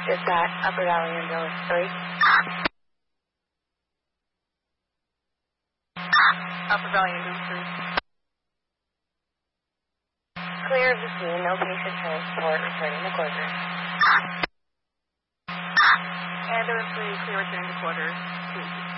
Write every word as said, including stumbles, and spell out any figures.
Is that Upper Valley Ambulance three? Upper Valley Ambulance three. Clear of the scene, no patient transport, returning to quarters. Ambulance three, clear returning to quarters.